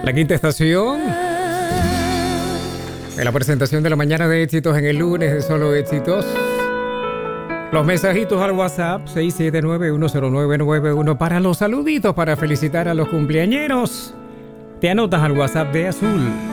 La quinta estación. En la presentación de la mañana de éxitos en el lunes de Solo Éxitos. Los mensajitos al WhatsApp 679-10991 para los saluditos, para felicitar a los cumpleañeros. Te anotas al WhatsApp de Azul